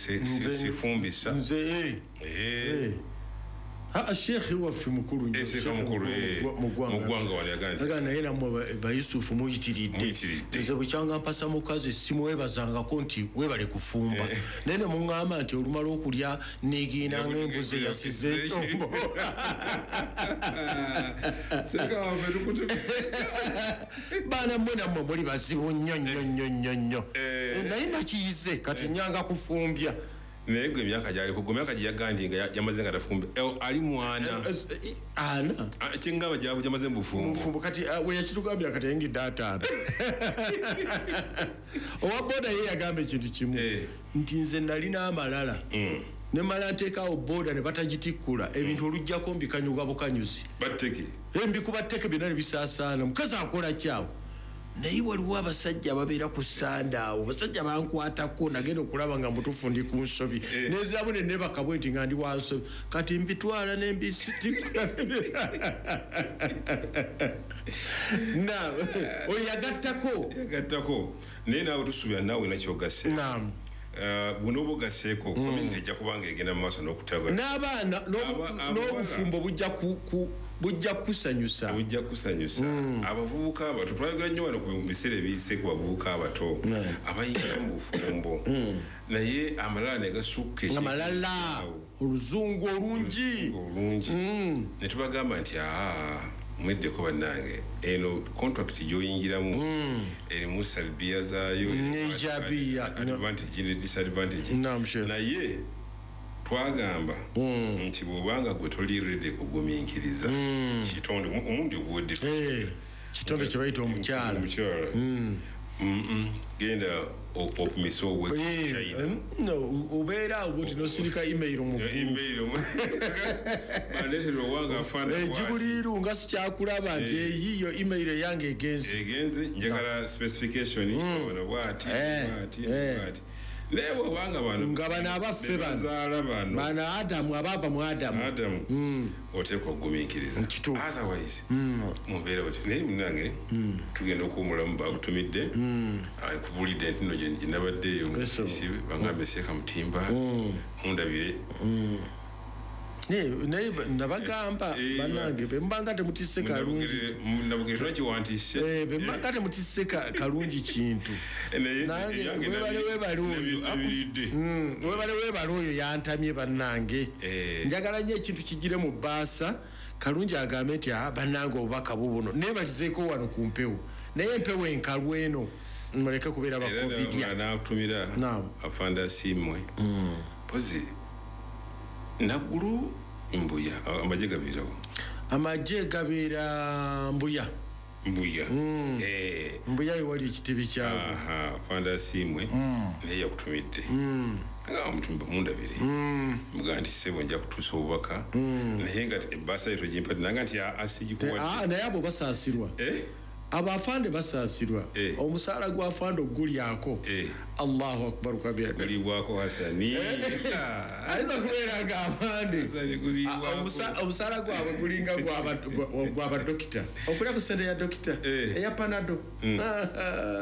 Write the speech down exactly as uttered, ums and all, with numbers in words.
se sifumbisa nze eh eh ha Sheikh waffe mukulu nyo ese kamukulu mugwanga wali aganje aga naye namwe ba Yusuf muyitiridde nze bukyanga mpasa mukazi simu webazanga konti webale kufumba nene mungamba nti olumala okulya negina ngembuze yasize tombo seka wafe tukutu bana mwena mwe muri bazibu nnyo nnyo nnyo nnyo nnyo naye nakiyize kati nyanga kufumbya nego emyaka gyali kugumya kaji yagandinga yamaze nga tafumbe ali mwana ana kingaba gyabu yamaze mbufumbo mufumbo kati we yakitugambira kati yengi data owa boda ye yagambe ekintu kimu nti nze nalina amalala ne mala nteekawo boda ne batagitikkula ebintu olujjako mbikanyuga bukanyuzi batteke embi kubatteke byonna ne bisaasaana mukazi akola kyawo naye waliwo abasajja ababeera ku sandaawo basajja bankwatako nagenda okulaba nga mutufu ndi ku nsobi neziramu ne nebakabwe nti nga ndi wa nsobi kati mbitwala nembisitikula na oyo yagattako yagattako naye naawe tusubira naawe nakyogase naam buno bugaseeko community ejja kubanga egenda mu maaso n'okutaga n'abaana n'obufumbo bujja ku bujja kusanyusa bujja kusanyusa abavubuka abato twagala nnyo wano ku biseera ebiyise ku bavubuka abato abayingira mu bufumbo naye amalala ne gasukka amalala oluzungu olungi olungi ne tubagamba nti aa mweddeko bannange eno contract gyoyingiramu erimu salbiya zaayo advantage ne disadvantage naye twagamba nti bw'obanga gwe toli ready kugumiikiriza kitonde omundi ogwodde kitonde kye bayita omukyala omukyala genda opumisa obwe obeera awo ti nosirika email mugibuliiru nga sikyakulaba nti eyiyo email eyange egenze egenze njagala specification ono bwati bwati bwati lewo wanga bano nga bana abaffe bano bana Adamu abava mu Adamu Adamu mm otekwa gumikiriza otherwise mubera bati ne munange tugenda okumula mu bakutumidde kubulide ntino je nabadde yo isibe bangambe seka mutimba mundabire ne ne nabagamba banange bembanga te mutiseka kalungi nabugero kiwantishe eh bembanga te mutiseka kalungi kintu nange webale webale abiride webale webale oyo yantamye banange njagala nnyo ekintu kigire mu baasa kalungi agambe nti ah banange obubaka bubuno nebatizeeko wano ku mpewo naye empewo enkalu eno muleke kubeera ba covid ya natumira afanda simwe pozi nagulu mbuya amaje gabirawo amaje gabira mbuya mbuya mm. eh mbuya yali ekitibi kyawo aha fanda simwe mm. naye yakutumidde mm. nga omutumba mundabire mm. mugandi sebo nja kutusa obubaka mm. naye nga ebasa eto jimpa nanga nti asijikuwa ah naye abo basasirwa eh abafande basasirwa eh. omusala gwa fande oguli yako eh. Allahu akbar kabira guli wako hasani aiza kuera ga afande omusala omusala gwa gulinga gwa gwa gwa dokita okula kusende ya dokita eh. eya panado mm.